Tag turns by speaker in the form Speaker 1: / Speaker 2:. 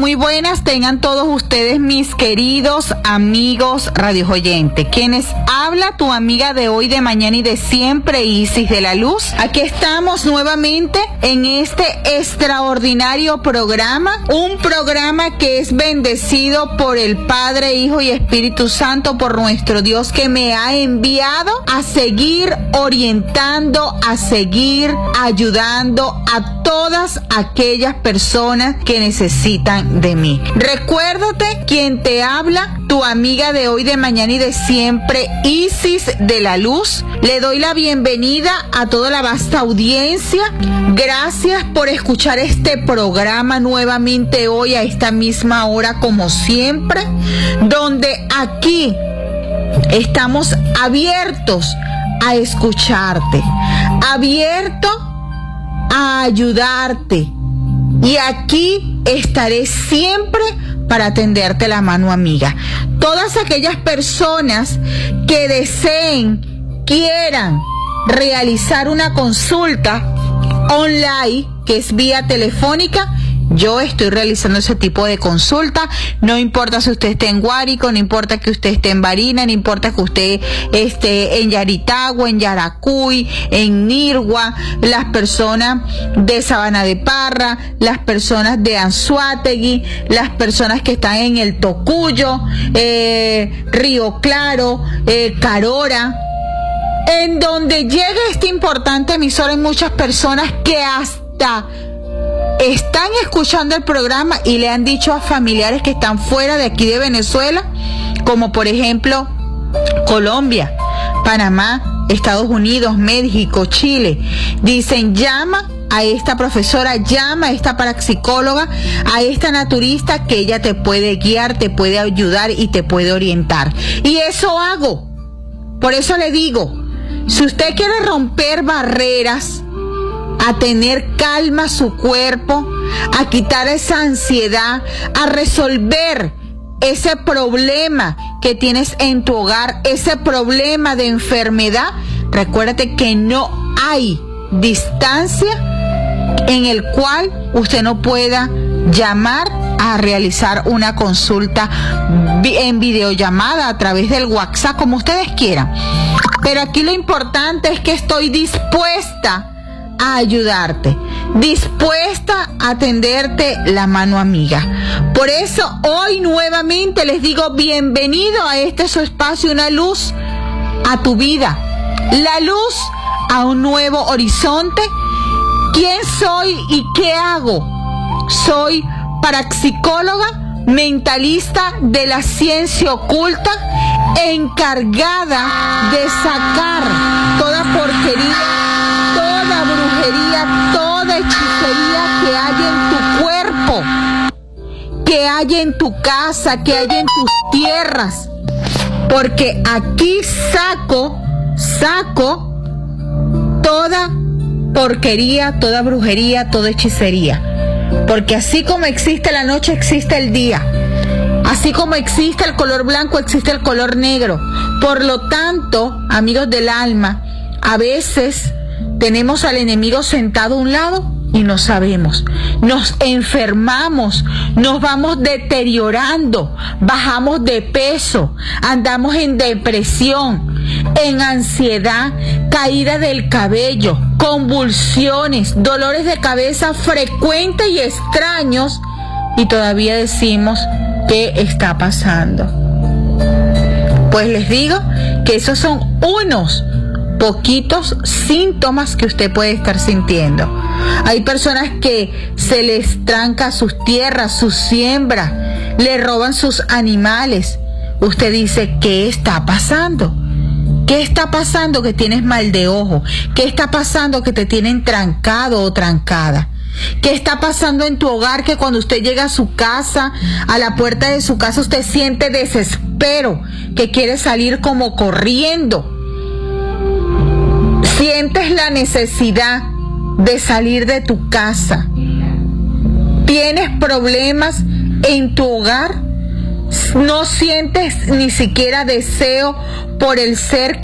Speaker 1: muy buenas tengan todos ustedes, mis queridos amigos radiooyentes. Quienes habla tu amiga de hoy, de mañana y de siempre, Isis de la Luz. Aquí estamos nuevamente en este extraordinario programa, un programa que es bendecido por el Padre, Hijo y Espíritu Santo, por nuestro Dios, que me ha enviado a seguir orientando, a seguir ayudando a todas aquellas personas que necesitan de mí. Recuérdate, quien te habla, tu amiga de hoy, de mañana y de siempre, Isis de la Luz. Le doy la bienvenida a toda la vasta audiencia. Gracias por escuchar este programa nuevamente hoy a esta misma hora, como siempre, donde aquí estamos abiertos a escucharte, abierto a ayudarte, y aquí estaré siempre para tenderte la mano, amiga. Todas aquellas personas que deseen, quieran realizar una consulta online, que es vía telefónica, yo estoy realizando ese tipo de consulta. No importa si usted esté en Guárico, no importa que usted esté en Barinas, no importa que usted esté en Yaritagua, en Yaracuy, en Nirgua, las personas de Sabana de Parra, las personas de Anzoátegui, las personas que están en el Tocuyo, Río Claro, Carora. En donde llegue esta importante emisora, hay muchas personas que hasta están escuchando el programa y le han dicho a familiares que están fuera de aquí de Venezuela, como por ejemplo Colombia, Panamá, Estados Unidos, México, Chile. Dicen: llama a esta profesora, llama a esta parapsicóloga, a esta naturista, que ella te puede guiar, te puede ayudar y te puede orientar. Y eso hago. Por eso le digo, si usted quiere romper barreras, a tener calma su cuerpo, a quitar esa ansiedad, a resolver ese problema que tienes en tu hogar, ese problema de enfermedad, recuérdate que no hay distancia en el cual usted no pueda llamar a realizar una consulta en videollamada, a través del WhatsApp, como ustedes quieran. Pero aquí lo importante es que estoy dispuesta a ayudarte, dispuesta a tenderte la mano, amiga. Por eso hoy nuevamente les digo: bienvenido a este su espacio, una luz a tu vida, la luz a un nuevo horizonte. ¿Quién soy y qué hago? Soy parapsicóloga, mentalista de la ciencia oculta, encargada de sacar toda porquería, toda brujería, toda hechicería que hay en tu cuerpo, que hay en tu casa, que hay en tus tierras. Porque aquí saco toda porquería, toda brujería, toda hechicería. Porque así como existe la noche, existe el día. Así como existe el color blanco, existe el color negro. Por lo tanto, amigos del alma, a veces tenemos al enemigo sentado a un lado y no sabemos. Nos enfermamos, nos vamos deteriorando, bajamos de peso, andamos en depresión, en ansiedad, caída del cabello, convulsiones, dolores de cabeza frecuentes y extraños, y todavía decimos: ¿qué está pasando? Pues les digo que esos son unos poquitos síntomas que usted puede estar sintiendo. Hay personas que se les tranca sus tierras, sus siembras, le roban sus animales. Usted dice: ¿qué está pasando? ¿Qué está pasando que tienes mal de ojo? ¿Qué está pasando que te tienen trancado o trancada? ¿Qué está pasando en tu hogar que cuando usted llega a su casa, a la puerta de su casa, usted siente desespero, que quiere salir como corriendo? Sientes la necesidad de salir de tu casa. ¿Tienes problemas en tu hogar? ¿No sientes ni siquiera deseo por el ser